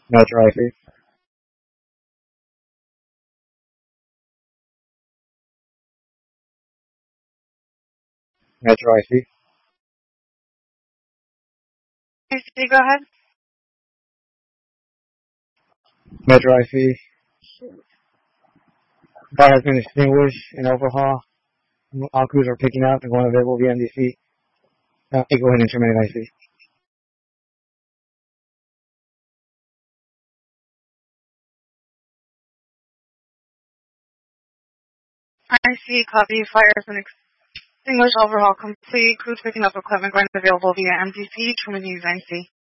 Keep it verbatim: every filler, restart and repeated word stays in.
Metro I C. Metro I C. Steve, go ahead. Metro I C. Bar has been extinguished in overhaul. All crews are picking up and going available via M D C. Uh, go ahead and terminate I C. I see. Copy. Fire has been extinguished. Overhaul complete. Crews picking up equipment going available via M D C. Terminating I C.